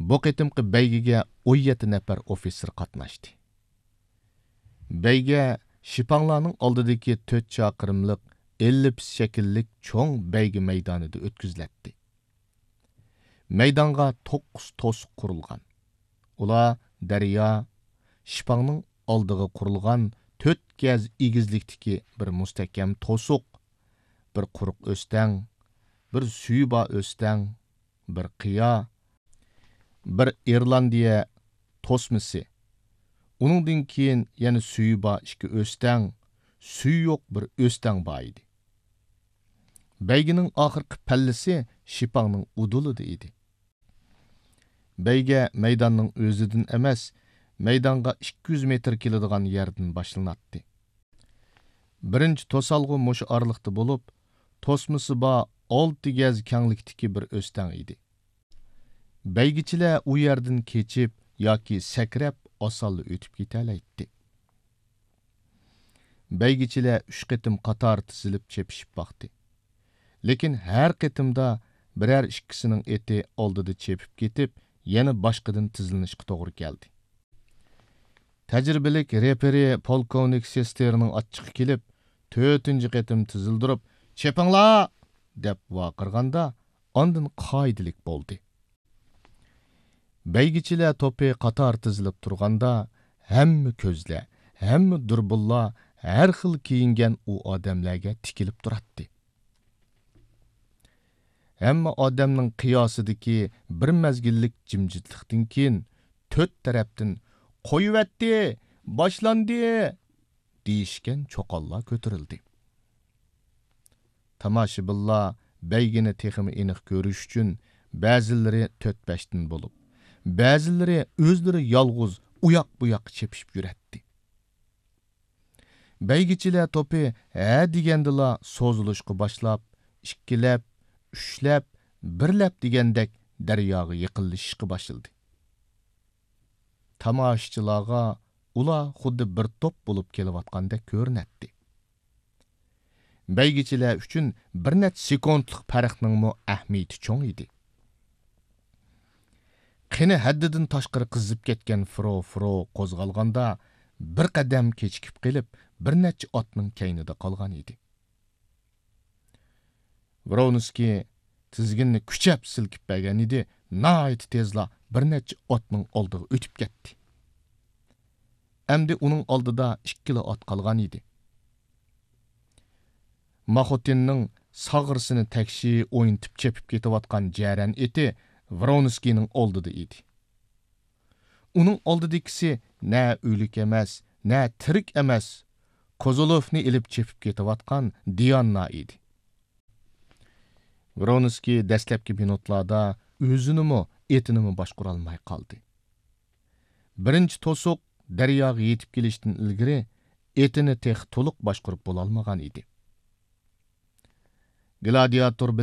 Bu qitimqi bәйгегә 17 nəfər ofisir qatnaşdı. Bәйгə Şipanlarның aldidagi 4 çaqırımlıq ellips şəkillik çoğ bәйгə meydanıda ötküzületdi. Meydanga 9 tosuq qurulğan. Ular Daryo, Şipanның aldığı qurulğan 4 gəz igizlikdiki bir müstəkkəm tosuq, bir quruq östəng, bir suyu östəng, bir qiya, bir İrlandiya tosması. Uningdan keyin yana suyu ikki östəng, suyu yo'q bir östəng bar idi. Bәйгенең ахыркы пәллесе Şipanның udulida edi. Bәйгə meydanның özüdün emas, meydanga 200 metr keladigan yerdən başlanatdı. Birinci tosalgı muş arlıqda bolup, tosması ba 6 gəz kenglikdiki bir östəng idi. Bәйгечiler u yerdən keçip yoki sakrab osallı ötüp ketəlaytdı. Bәйгечiler 3 qitim qatar tizilip çepişip baxdı. Lekin her qitimda birer ikkisining eti oldida çepip ketip, yana boshqadan tizilishga to'g'ri keldi. Tajribelik reperi polkovnik Sesterning achchiqi kelib, 4-chi qitim tizildirib, "Chepinglar!" deb vaqirganda, ondan qoidalik bo'ldi. Bәйгечiler to'pi qator tizilib turganda, hamma ko'zlar, hamma durbullar har xil kiyingan u odamlarga tikilib turadi. Hamma odamning qiyosidagi bir mezgillik jimjitlikdan keyin 4 tarafdan "Qo'yivatdi, boshlandi" deyishgan cho'qonlar ko'tarildi. Tomoshabinlar bәйгені texmi aniq ko'rish uchun ba'zilari 4-5 dan bo'lib, ba'zilari o'zlari yolg'iz uyoq-buyoq chepishib yuradi. Bәйгечiler to'pi ha degandila so'zilishga boshlab, ikkilab, uchlab, birlab degandek daryoga yiqilishga boshladi. Tomoshachilarga ular xuddi bir to'p bo'lib kelayotgandek ko'rinadi. Bәйгечiler uchun bir necha sekundlik farqning ahamiyati cho'ng edi. Qini haddidan tashqari qizib ketgan fro qo'zg'alganda bir qadam kechikib qilib, bir necha otning kaynida qolgan edi. Vronskiy tizginni kuchab silkib bergan edi, nihoyat tezla bir necha otning oldiga o'tib ketdi. Endi uning oldida 2 ot qolgan edi. Maxotinning sag'irsini takshi o'yintib chepib ketayotgan jaran eti Vronskiyning oldida edi. Uning oldidagisi na o'lik emas, na tirik emas, Kozolovni ilib chepib ketayotgan Diana edi. Vronskiy dastlabki minutlarda o'zinimi, etinimi boshqara olmay qoldi. Birinchi to'suq daryoga yetib kelishdan ilgari etini to'liq boshqarib bo'la olmagan edi. Gladiator